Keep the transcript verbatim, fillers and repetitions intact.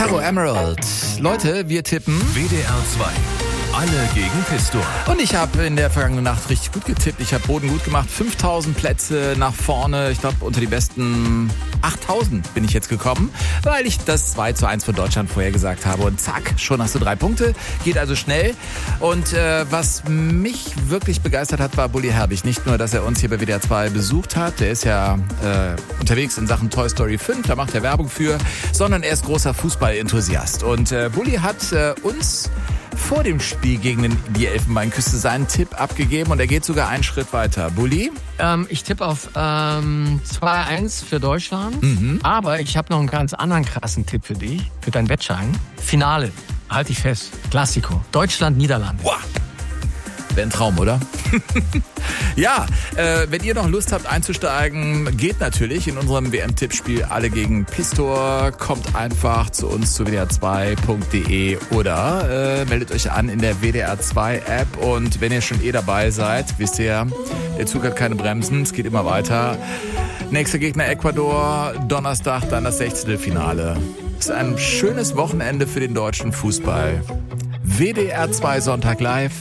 Caro Emerald. Leute, wir tippen W D R zwei. Alle gegen Pistor. Und ich habe in der vergangenen Nacht richtig gut getippt. Ich habe Boden gut gemacht. fünftausend Plätze nach vorne. Ich glaube, unter die besten achttausend bin ich jetzt gekommen, weil ich das zwei zu eins für Deutschland vorhergesagt habe. Und zack, schon hast du drei Punkte. Geht also schnell. Und äh, was mich wirklich begeistert hat, war Bully Herbig. Nicht nur, dass er uns hier bei W D R zwei besucht hat. Der ist ja äh, unterwegs in Sachen Toy Story fünf. Da macht er Werbung für. Sondern er ist großer Fußballenthusiast. Und äh, Bully hat äh, uns vor dem Spiel gegen die Elfenbeinküste seinen Tipp abgegeben und er geht sogar einen Schritt weiter. Bulli? Ähm, ich tippe auf ähm, zwei eins für Deutschland, Mhm. aber ich habe noch einen ganz anderen krassen Tipp für dich, für deinen Wettschein. Finale, halt dich fest, Klassiko, Deutschland-Niederlande. Boah. Wäre ein Traum, oder? Ja, äh, wenn ihr noch Lust habt einzusteigen, geht natürlich in unserem W M-Tippspiel Alle gegen Pistor. Kommt einfach zu uns zu w d r zwei punkt d e oder äh, meldet euch an in der W D R zwei App. Und wenn ihr schon eh dabei seid, wisst ihr, der Zug hat keine Bremsen, es geht immer weiter. Nächster Gegner Ecuador, Donnerstag dann das Sechzehntelfinale. Ist ein schönes Wochenende für den deutschen Fußball. W D R zwei Sonntag live.